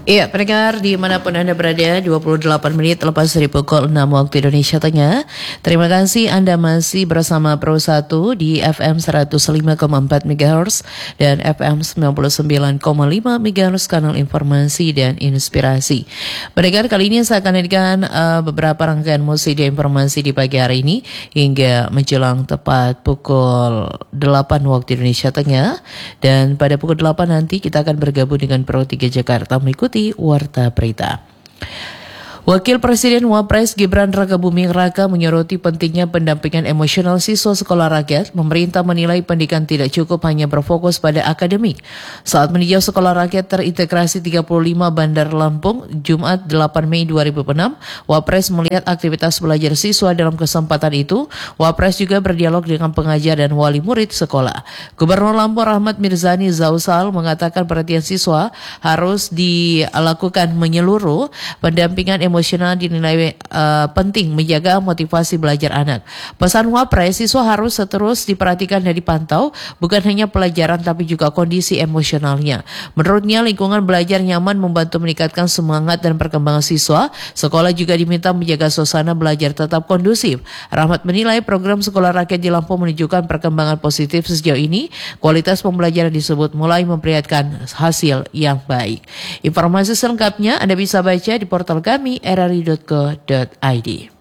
Iya, pendengar dimanapun Anda berada, 28 menit lepas dari pukul 6 waktu Indonesia Tengah. Terima kasih Anda masih bersama Pro 1 di FM 105,4 MHz dan FM 99,5 MHz kanal informasi dan inspirasi. Pendengar, kali ini saya akan hadirkan beberapa rangkaian musik dan informasi di pagi hari ini hingga menjelang tepat pukul 8 waktu Indonesia Tengah. Dan pada pukul 8 nanti kita akan bergabung dengan Pro 3 Jakarta mengikuti Warta Berita. Wakil Presiden Wapres Gibran Rakabuming Raka menyoroti pentingnya pendampingan emosional siswa sekolah rakyat. Pemerintah menilai pendidikan tidak cukup hanya berfokus pada akademik. Saat meninjau sekolah rakyat terintegrasi 35 Bandar Lampung, Jumat 8 Mei 2006, Wapres melihat aktivitas belajar siswa. Dalam kesempatan itu, Wapres juga berdialog dengan pengajar dan wali murid sekolah. Gubernur Lampung Rahmat Mirzani Zausal mengatakan perhatian siswa harus dilakukan menyeluruh. Pendampingan emosional dinilai penting menjaga motivasi belajar anak. Pesan Wapres, siswa harus terus diperhatikan dan dipantau, bukan hanya pelajaran tapi juga kondisi emosionalnya. Menurutnya, lingkungan belajar nyaman membantu meningkatkan semangat dan perkembangan siswa. Sekolah juga diminta menjaga suasana belajar tetap kondusif. Rahmat menilai program sekolah rakyat di Lampung menunjukkan perkembangan positif sejauh ini. Kualitas pembelajaran disebut mulai memperlihatkan hasil yang baik. Informasi selengkapnya Anda bisa baca di portal kami rri.co.id.